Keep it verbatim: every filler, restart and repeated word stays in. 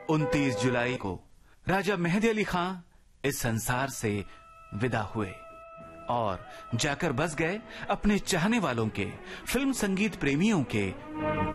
उनतीस जुलाई को राजा मेहदी अली खां इस संसार से विदा हुए और जाकर बस गए अपने चाहने वालों के, फिल्म संगीत प्रेमियों के